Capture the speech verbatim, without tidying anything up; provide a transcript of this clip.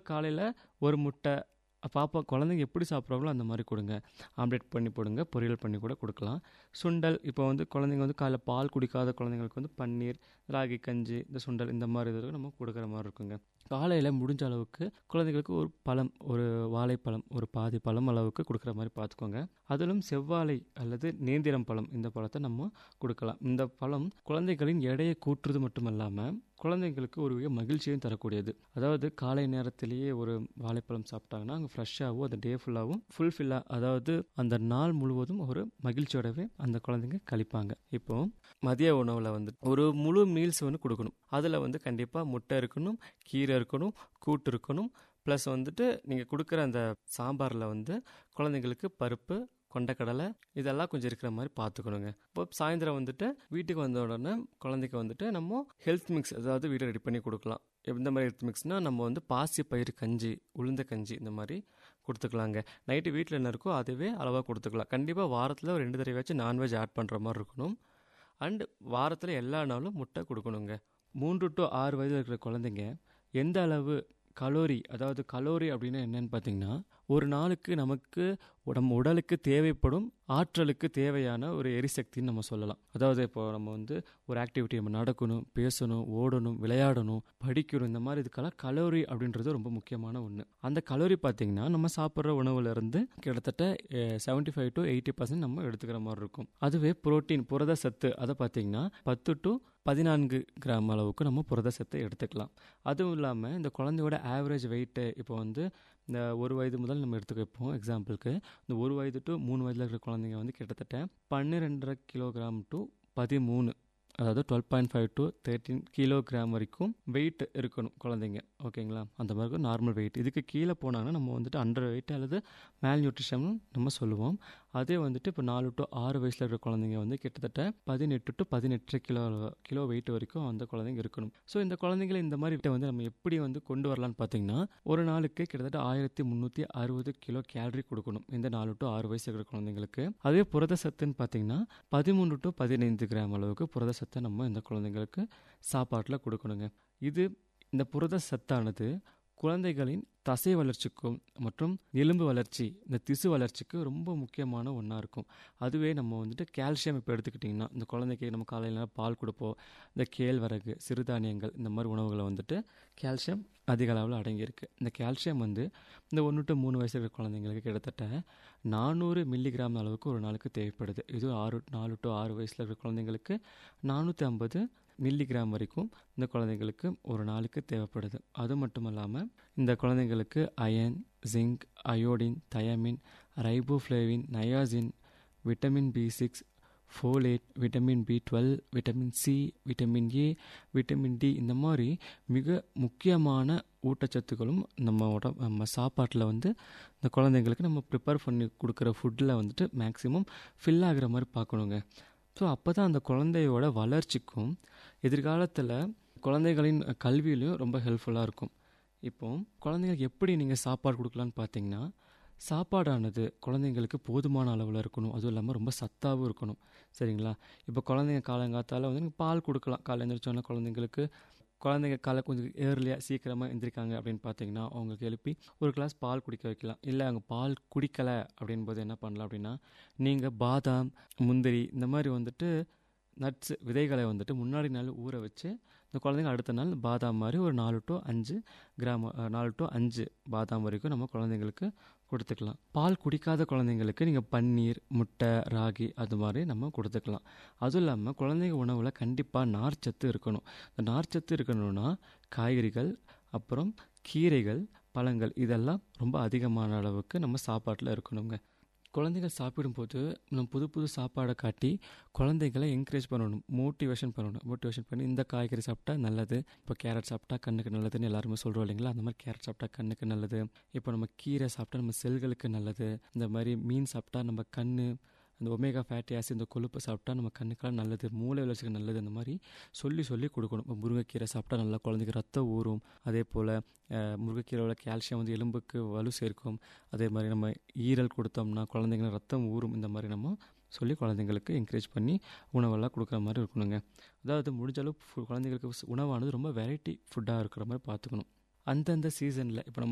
காலையில் ஒரு முட்டை பாப்பா குழந்தைங்க எப்படி சாப்பிட்றாங்களோ அந்த மாதிரி கொடுங்க. ஆம்லேட் பண்ணி போடுங்க, பொரியல் பண்ணி கூட கொடுக்கலாம். சுண்டல் இப்போ வந்து குழந்தைங்க வந்து காலைல பால் குடிக்காத குழந்தைங்களுக்கு வந்து பன்னீர், ராகி கஞ்சி, இந்த சுண்டல் இந்த மாதிரி இதில் நம்ம கொடுக்குற மாதிரி இருக்குங்க. காலையில் முடிஞ்ச அளவுக்கு குழந்தைங்களுக்கு ஒரு பழம், ஒரு வாழைப்பழம், ஒரு பாதி பழம் அளவுக்கு கொடுக்குற மாதிரி பார்த்துக்கோங்க. அதிலும் செவ்வாழை அல்லது நேந்திரம் பழம், இந்த பழத்தை நம்ம கொடுக்கலாம். இந்த பழம் குழந்தைகளின் எடையை கூட்டுறது மட்டும் இல்லாமல் குழந்தைங்களுக்கு ஒரு வகை மகிழ்ச்சியும் தரக்கூடியது. அதாவது காலை நேரத்திலேயே ஒரு வாழைப்பழம் சாப்பிட்டாங்கன்னா அங்கே ஃப்ரெஷ்ஷாகவும் அந்த டே ஃபுல்லாகவும் ஃபுல்ஃபில்லாக, அதாவது அந்த நாள் முழுவதும் ஒரு மகிழ்ச்சியோடவே அந்த குழந்தைங்க கழிப்பாங்க. இப்போ மதிய உணவில் வந்து ஒரு முழு மீல்ஸ் வந்து கொடுக்கணும். அதில் வந்து கண்டிப்பாக முட்டை இருக்கணும், கீரை இருக்கணும், கூட்டு இருக்கணும். ப்ளஸ் வந்துட்டு நீங்கள் கொடுக்குற அந்த சாம்பாரில் வந்து குழந்தைங்களுக்கு பருப்பு, கொண்டக்கடலை இதெல்லாம் கொஞ்சம் இருக்கிற மாதிரி பார்த்துக்கணுங்க. இப்போ சாயந்தரம் வந்துட்டு வீட்டுக்கு வந்த உடனே குழந்தைக்கு வந்துட்டு நம்ம ஹெல்த் மிக்ஸ், அதாவது வீட்டை ரெடி பண்ணி கொடுக்கலாம். எந்த மாதிரி ஹெல்த் மிக்ஸ்னால் நம்ம வந்து பாசி பயிறு கஞ்சி, உளுந்த கஞ்சி இந்த மாதிரி கொடுத்துக்கலாங்க. நைட்டு வீட்டில் என்ன இருக்கோ அதுவே அளவாக கொடுத்துக்கலாம். கண்டிப்பாக வாரத்தில் ஒரு ரெண்டு தடவையாச்சும் நான்வெஜ் ஆட் பண்ணுற மாதிரி இருக்கணும். அண்டு வாரத்தில் எல்லா நாளும் முட்டை கொடுக்கணுங்க. மூன்று டு ஆறு வயதில் இருக்கிற குழந்தைங்க எந்த அளவு கலோரி, அதாவது கலோரி அப்படின்னா என்னன்னு பார்த்தீங்கன்னா, ஒரு நாளுக்கு நமக்கு நம்ம உடலுக்கு தேவைப்படும் ஆற்றலுக்கு தேவையான ஒரு எரிசக்தின்னு நம்ம சொல்லலாம். அதாவது இப்போ நம்ம வந்து ஒரு ஆக்டிவிட்டி நம்ம நடக்கணும், பேசணும், ஓடணும், விளையாடணும், படிக்கணும், இந்த மாதிரி இதுக்கெல்லாம் கலோரி அப்படின்றது ரொம்ப முக்கியமான ஒன்று. அந்த கலோரி பார்த்தீங்கன்னா நம்ம சாப்பிட்ற உணவுலேருந்து கிட்டத்தட்ட seventy five to eighty percent நம்ம எடுத்துக்கிற மாதிரி இருக்கும். அதுவே புரோட்டீன், புரத சத்து, அதை பார்த்தீங்கன்னா பத்து டு பதினான்கு கிராம் அளவுக்கு நம்ம புரத சத்தை எடுத்துக்கலாம். அதுவும் இல்லாமல் இந்த குழந்தையோட ஆவரேஜ் வெயிட்டு இப்போ வந்து இந்த ஒரு வயது முதல் நம்ம எடுத்துக்க வைப்போம். எக்ஸாம்பிளுக்கு இந்த ஒரு வயது டு மூணு வயதில் இருக்கிற குழந்தைங்க வந்து கிட்டத்தட்ட பன்னிரெண்டரை கிலோகிராம் டு பதிமூணு, அதாவது twelve point five to thirteen kilogram வரைக்கும் வெயிட் இருக்கணும் குழந்தைங்க. ஓகேங்களா? அந்த மாதிரி நார்மல் வெயிட். இதுக்கு கீழே போனாங்கன்னா நம்ம வந்துட்டு அண்டர் வெயிட் அல்லது மேல் நியூட்ரிஷன் நம்ம சொல்லுவோம். அதே வந்துட்டு இப்போ நாலு டு ஆறு வயசில் இருக்கிற குழந்தைங்க வந்து கிட்டத்தட்ட பதினெட்டு டு பதினெட்டு கிலோ கிலோ வெயிட் வரைக்கும் அந்த குழந்தைங்க இருக்கணும். ஸோ இந்த குழந்தைங்களை இந்த மாதிரி வந்து நம்ம எப்படி வந்து கொண்டு வரலான்னு பார்த்தீங்கன்னா, ஒரு நாளுக்கு கிட்டத்தட்ட ஆயிரத்தி முந்நூற்றி அறுபது கிலோ கேலரி கொடுக்கணும் இந்த நாலு டு ஆறு வயசு இருக்கிற குழந்தைங்களுக்கு. அதே புரத சத்துன்னு பார்த்தீங்கன்னா பதிமூணு டு பதினைந்து கிராம் அளவுக்கு புரத சத்தை நம்ம இந்த குழந்தைங்களுக்கு சாப்பாட்டில் கொடுக்கணுங்க. இது இந்த புரத சத்தானது குழந்தைகளின் தசை வளர்ச்சிக்கும் மற்றும் எலும்பு வளர்ச்சி, இந்த திசு வளர்ச்சிக்கு ரொம்ப முக்கியமான ஒன்றா இருக்கும். அதுவே நம்ம வந்துட்டு கால்சியம் இப்போ எடுத்துக்கிட்டிங்கன்னா, இந்த குழந்தைக்கு நம்ம காலையில் பால் கொடுப்போம். இந்த கேழ்வரகு, சிறுதானியங்கள் இந்த மாதிரி உணவுகளை வந்துட்டு கால்சியம் அதிக அளவில் அடங்கியிருக்கு. இந்த கால்சியம் வந்து இந்த ஒன்று டு மூணு வயசு இருக்கிற குழந்தைங்களுக்கு கிட்டத்தட்ட நானூறு மில்லிகிராம் அளவுக்கு ஒரு நாளுக்கு தேவைப்படுது. இது ஆறு நாலு டு ஆறு வயசில் இருக்கிற குழந்தைங்களுக்கு நானூற்றி ஐம்பது மில்லிகிராம் வரைக்கும் இந்த குழந்தைங்களுக்கு ஒரு நாளுக்கு தேவைப்படுது. அது மட்டும் இல்லாமல் இந்த குழந்தைங்களுக்கு iron, zinc, iodine, thiamine, riboflavin, niacin, vitamin B six, folate, vitamin B twelve, vitamin C, vitamin A, vitamin D இந்த மாதிரி மிக முக்கியமான ஊட்டச்சத்துக்களும் நம்ம உட நம்ம சாப்பாட்டில் வந்து இந்த குழந்தைங்களுக்கு நம்ம ப்ரிப்பேர் பண்ணி கொடுக்குற ஃபுட்டில் வந்துட்டு மேக்ஸிமம் ஃபில் ஆகிற மாதிரி பார்க்கணுங்க. ஸோ அப்போ தான் அந்த குழந்தையோட வளர்ச்சிக்கும் எதிர்காலத்தில் குழந்தைகளின் கல்வியிலையும் ரொம்ப ஹெல்ப்ஃபுல்லாக இருக்கும். இப்போது குழந்தைங்களுக்கு எப்படி நீங்கள் சாப்பாடு கொடுக்கலான்னு பார்த்தீங்கன்னா, சாப்பாடானது குழந்தைங்களுக்கு போதுமான அளவில் இருக்கணும். அதுவும் இல்லாமல் ரொம்ப சத்தாகவும் இருக்கணும். சரிங்களா? இப்போ குழந்தைங்க காலங்காத்தால் வந்து நீங்கள் பால் கொடுக்கலாம். காலை எழுந்திரிச்சோன்னா குழந்தைங்களுக்கு குழந்தைங்க காலை கொஞ்சம் ஏர்லியாக சீக்கிரமாக எழுந்திரிக்காங்க அப்படின்னு பார்த்தீங்கன்னா அவங்களுக்கு எழுப்பி ஒரு கிளாஸ் பால் குடிக்க வைக்கலாம். இல்லை அவங்க பால் குடிக்கலை அப்படின்போது என்ன பண்ணலாம் அப்படின்னா, நீங்கள் பாதாம், முந்திரி இந்த மாதிரி வந்துட்டு நட்ஸ் விதைகளை வந்துட்டு முன்னாடி நாள் ஊற வச்சு இந்த குழந்தைங்க அடுத்த நாள் பாதாம் மாதிரி ஒரு நாலு டு அஞ்சு கிராம் நாலு டு அஞ்சு பாதாம் வரைக்கும் நம்ம குழந்தைங்களுக்கு கொடுத்துக்கலாம். பால் குடிக்காத குழந்தைங்களுக்கு நீங்கள் பன்னீர், முட்டை, ராகி அது மாதிரி நம்ம கொடுத்துக்கலாம். அதுவும் இல்லாமல் குழந்தைங்க உணவில் கண்டிப்பாக நார்ச்சத்து இருக்கணும். இந்த நார்ச்சத்து இருக்கணும்னா காய்கறிகள், அப்புறம் கீரைகள், பழங்கள் இதெல்லாம் ரொம்ப அதிகமான அளவுக்கு நம்ம சாப்பாட்டில் இருக்கணுங்க. குழந்தைகள் சாப்பிடும்போது நம்ம புது புது சாப்பாடை காட்டி குழந்தைகளை என்கரேஜ் பண்ணணும், மோட்டிவேஷன் பண்ணணும். மோட்டிவேஷன் பண்ணி இந்த காய்கறி சாப்பிட்டா நல்லது, இப்போ கேரட் சாப்பிட்டா கண்ணுக்கு நல்லதுன்னு எல்லாருமே சொல்கிறோம் இல்லைங்களா? அந்த மாதிரி கேரட் சாப்பிட்டா கண்ணுக்கு நல்லது. இப்போ நம்ம கீரை சாப்பிட்டா நம்ம செல்களுக்கு நல்லது. இந்த மாதிரி மீன் சாப்பிட்டா நம்ம கண், அந்த ஒமேகா ஃபேட்டி ஆசிட் இந்த கொழுப்பு சாப்பிட்டா நம்ம கண்ணுக்கெல்லாம் நல்லது, மூளை வளர்ச்சிக்கு நல்லது. அந்த மாதிரி சொல்லி சொல்லி கொடுக்கணும். இப்போ முருங்கைக்கீரை சாப்பிட்டா நல்லா குழந்தைக்கு ரத்தம் ஊறும். அதே போல் முருங்கைக்கீரையோட கால்சியம் வந்து எலும்புக்கு வலு சேர்க்கும். அதே மாதிரி நம்ம ஈரல் கொடுத்தோம்னா குழந்தைங்க ரத்தம் ஊறும். இந்த மாதிரி நம்ம சொல்லி குழந்தைங்களுக்கு என்கரேஜ் பண்ணி உணவெல்லாம் கொடுக்குற மாதிரி இருக்கணுங்க. அதாவது முடிஞ்ச அளவு குழந்தைங்களுக்கு உணவானது ரொம்ப வெரைட்டி ஃபுட்டாக இருக்கிற மாதிரி பார்த்துக்கணும். அந்தந்த சீசனில் இப்போ நம்ம